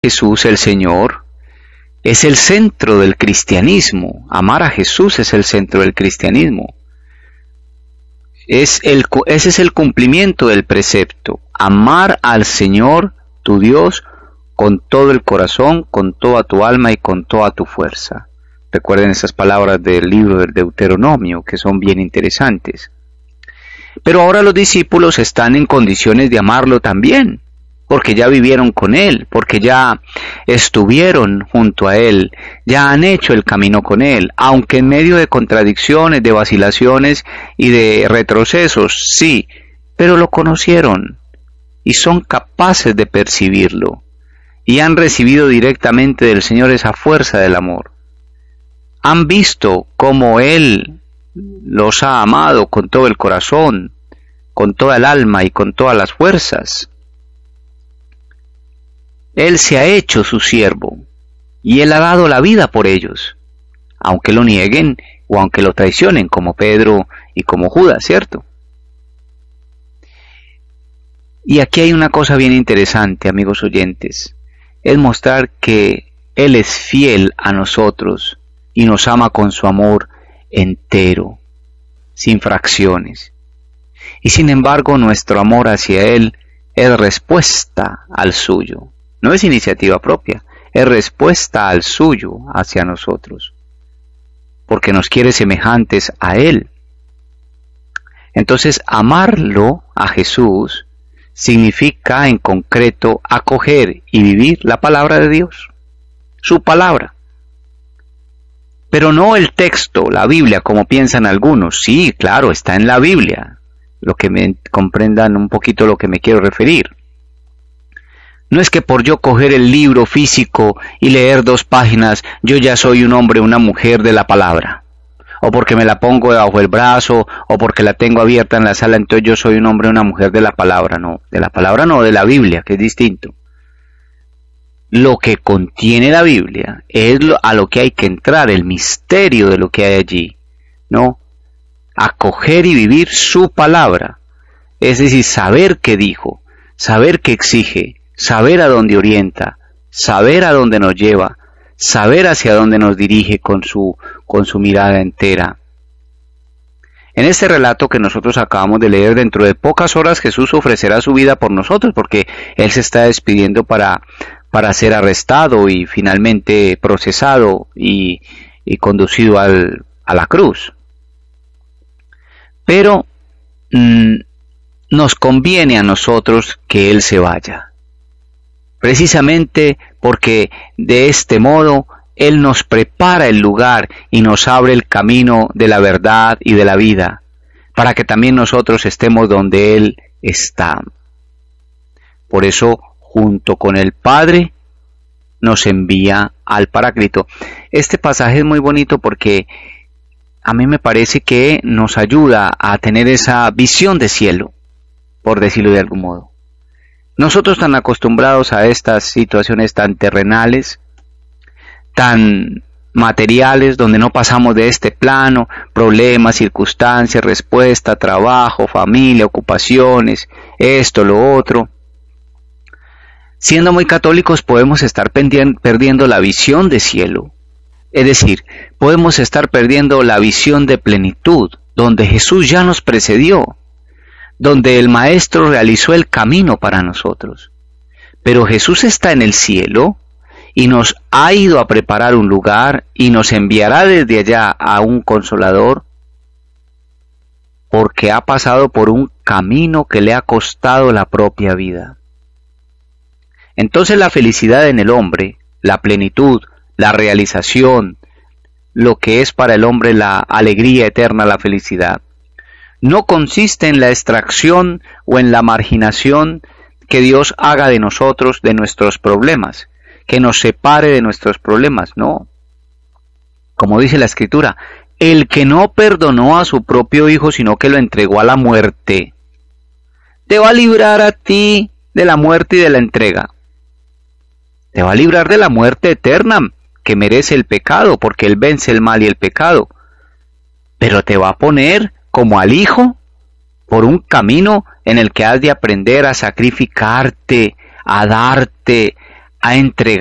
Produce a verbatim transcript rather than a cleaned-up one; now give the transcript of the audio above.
Jesús el Señor es el centro del cristianismo. Amar a Jesús es el centro del cristianismo. Es el, ese es el cumplimiento del precepto. Amar al Señor, tu Dios, con todo el corazón, con toda tu alma y con toda tu fuerza. Recuerden esas palabras del libro del Deuteronomio, que son bien interesantes. Pero ahora los discípulos están en condiciones de amarlo también, porque ya vivieron con Él, porque ya estuvieron junto a Él, ya han hecho el camino con Él, aunque en medio de contradicciones, de vacilaciones y de retrocesos, sí, pero lo conocieron y son capaces de percibirlo y han recibido directamente del Señor esa fuerza del amor. Han visto cómo Él los ha amado con todo el corazón, con toda el alma y con todas las fuerzas. Él se ha hecho su siervo y Él ha dado la vida por ellos, aunque lo nieguen o aunque lo traicionen como Pedro y como Judas, ¿cierto? Y aquí hay una cosa bien interesante, amigos oyentes, es mostrar que Él es fiel a nosotros y nos ama con su amor entero, sin fracciones. Y sin embargo nuestro amor hacia Él es respuesta al suyo. No es iniciativa propia, es respuesta al suyo hacia nosotros, porque nos quiere semejantes a Él. Entonces, amarlo a Jesús significa en concreto acoger y vivir la palabra de Dios, su palabra. Pero no el texto, la Biblia, como piensan algunos. Sí, claro, está en la Biblia, lo que me comprendan un poquito lo que me quiero referir. No es que por yo coger el libro físico y leer dos páginas, yo ya soy un hombre o una mujer de la palabra. O porque me la pongo debajo del brazo, o porque la tengo abierta en la sala, entonces yo soy un hombre o una mujer de la palabra. No, de la palabra no, de la Biblia, que es distinto. Lo que contiene la Biblia es lo, a lo que hay que entrar, el misterio de lo que hay allí, ¿no? Acoger y vivir su palabra. Es decir, saber qué dijo, saber qué exige, saber a dónde orienta, saber a dónde nos lleva, saber hacia dónde nos dirige con su, con su mirada entera. En este relato que nosotros acabamos de leer, dentro de pocas horas Jesús ofrecerá su vida por nosotros, porque Él se está despidiendo para, para ser arrestado y finalmente procesado y, y conducido al, a la cruz. Pero mmm, nos conviene a nosotros que Él se vaya. Precisamente porque de este modo Él nos prepara el lugar y nos abre el camino de la verdad y de la vida, para que también nosotros estemos donde Él está. Por eso, junto con el Padre, nos envía al Paráclito. Este pasaje es muy bonito porque a mí me parece que nos ayuda a tener esa visión de cielo, por decirlo de algún modo. Nosotros tan acostumbrados a estas situaciones tan terrenales, tan materiales, donde no pasamos de este plano, problemas, circunstancias, respuesta, trabajo, familia, ocupaciones, esto, lo otro. Siendo muy católicos podemos estar perdiendo la visión de cielo. Es decir, podemos estar perdiendo la visión de plenitud, donde Jesús ya nos precedió, donde el Maestro realizó el camino para nosotros. Pero Jesús está en el cielo y nos ha ido a preparar un lugar y nos enviará desde allá a un Consolador, porque ha pasado por un camino que le ha costado la propia vida. Entonces la felicidad en el hombre, la plenitud, la realización, lo que es para el hombre la alegría eterna, la felicidad, no consiste en la extracción o en la marginación que Dios haga de nosotros, de nuestros problemas, que nos separe de nuestros problemas, no. Como dice la Escritura, el que no perdonó a su propio Hijo, sino que lo entregó a la muerte, te va a librar a ti de la muerte y de la entrega. Te va a librar de la muerte eterna, que merece el pecado, porque Él vence el mal y el pecado. Pero te va a poner como al Hijo por un camino en el que has de aprender a sacrificarte, a darte, ha entregado